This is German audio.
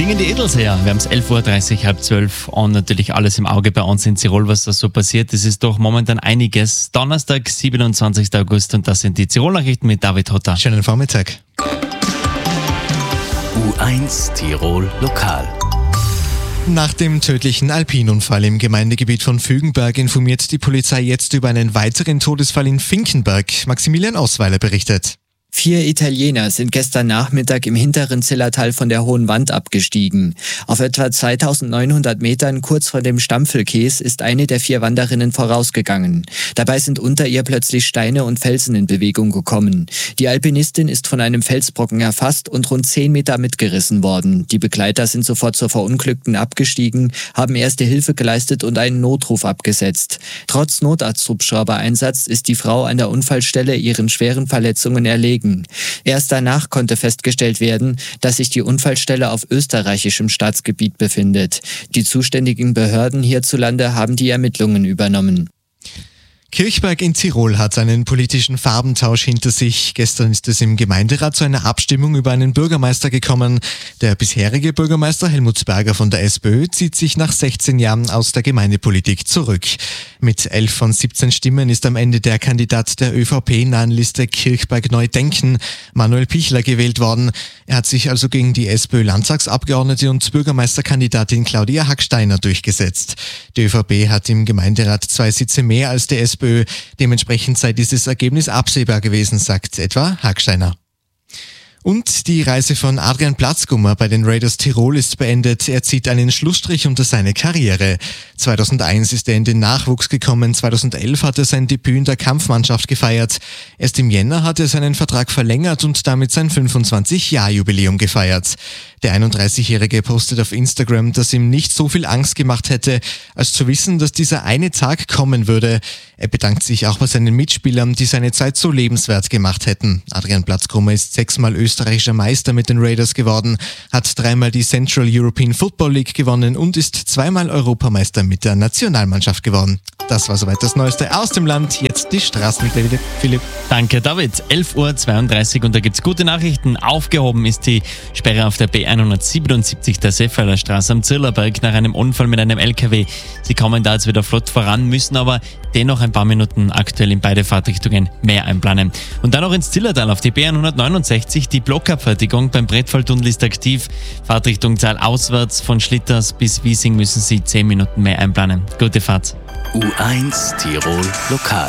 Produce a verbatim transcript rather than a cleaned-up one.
Singen die Edelseher. Wir haben es elf Uhr dreißig, halb zwölf und natürlich alles im Auge bei uns in Tirol, was da so passiert. Es ist doch momentan einiges. Donnerstag, siebenundzwanzigster August und das sind die Tirol-Nachrichten mit David Hotter. Schönen Vormittag. U eins Tirol Lokal. Nach dem tödlichen Alpinunfall im Gemeindegebiet von Fügenberg informiert die Polizei jetzt über einen weiteren Todesfall in Finkenberg. Maximilian Osweiler berichtet. Vier Italiener sind gestern Nachmittag im hinteren Zillertal von der Hohen Wand abgestiegen. Auf etwa zweitausendneunhundert Metern kurz vor dem Stampfelkäs ist eine der vier Wanderinnen vorausgegangen. Dabei sind unter ihr plötzlich Steine und Felsen in Bewegung gekommen. Die Alpinistin ist von einem Felsbrocken erfasst und rund zehn Meter mitgerissen worden. Die Begleiter sind sofort zur Verunglückten abgestiegen, haben erste Hilfe geleistet und einen Notruf abgesetzt. Trotz Notarzthubschrauber-Einsatz ist die Frau an der Unfallstelle ihren schweren Verletzungen erlegen. Erst danach konnte festgestellt werden, dass sich die Unfallstelle auf österreichischem Staatsgebiet befindet. Die zuständigen Behörden hierzulande haben die Ermittlungen übernommen. Kirchberg in Tirol hat einen politischen Farbentausch hinter sich. Gestern ist es im Gemeinderat zu einer Abstimmung über einen Bürgermeister gekommen. Der bisherige Bürgermeister Helmut Berger von der SPÖ zieht sich nach sechzehn Jahren aus der Gemeindepolitik zurück. Mit elf von siebzehn Stimmen ist am Ende der Kandidat der ÖVP-nahen Liste Kirchberg Neu Denken, Manuel Pichler, gewählt worden. Er hat sich also gegen die SPÖ-Landtagsabgeordnete und Bürgermeisterkandidatin Claudia Hacksteiner durchgesetzt. Die ÖVP hat im Gemeinderat zwei Sitze mehr als die SPÖ. Dementsprechend sei dieses Ergebnis absehbar gewesen, sagt etwa Hacksteiner. Und die Reise von Adrian Platzgummer bei den Raiders Tirol ist beendet. Er zieht einen Schlussstrich unter seine Karriere. zweitausendeins ist er in den Nachwuchs gekommen. zweitausendelf hat er sein Debüt in der Kampfmannschaft gefeiert. Erst im Jänner hat er seinen Vertrag verlängert und damit sein fünfundzwanzig-Jahr-Jubiläum gefeiert. Der einunddreißigjährige postet auf Instagram, dass ihm nicht so viel Angst gemacht hätte, als zu wissen, dass dieser eine Tag kommen würde. Er bedankt sich auch bei seinen Mitspielern, die seine Zeit so lebenswert gemacht hätten. Adrian Platzgummer ist sechsmal österreichischer Meister mit den Raiders geworden, hat dreimal die Central European Football League gewonnen und ist zweimal Europameister mit der Nationalmannschaft geworden. Das war soweit das Neueste aus dem Land. Jetzt die Straßenmeldung, Philipp. Danke, David. elf Uhr zweiunddreißig und da gibt's gute Nachrichten. Aufgehoben ist die Sperre auf der B hundertsiebenundsiebzig der Seefeiler Straße am Zillerberg nach einem Unfall mit einem L K W. Sie kommen da jetzt wieder flott voran, müssen aber dennoch ein paar Minuten aktuell in beide Fahrtrichtungen mehr einplanen. Und dann noch ins Zillertal auf die B hundertneunundsechzig. Die Blockabfertigung beim Brettfalltunnel ist aktiv. Fahrtrichtung Zahl auswärts von Schlitters bis Wiesing müssen Sie zehn Minuten mehr einplanen. Gute Fahrt. U eins Tirol Lokal.